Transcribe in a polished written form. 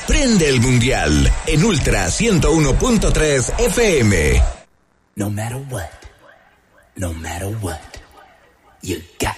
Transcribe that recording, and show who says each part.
Speaker 1: Prende el Mundial en Ultra 101.3 FM.
Speaker 2: No matter what, you got